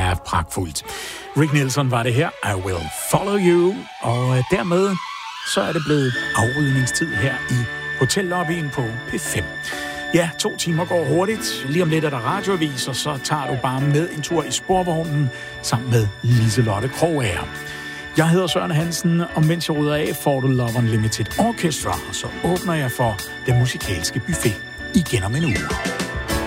er pragtfuldt. Rick Nielsen var det her, I Will Follow You, og dermed så er det blevet afrydningstid her i hotellobbyen på P5. Ja, 2 timer går hurtigt. Lige om lidt er der radioavis, og så tager du bare med en tur i sporvognen sammen med Liselotte Krogager. Jeg hedder Søren Hansen, og mens jeg rydder af, får du Love Unlimited Orchestra, og så åbner jeg for den musikalske buffet igen om en uge.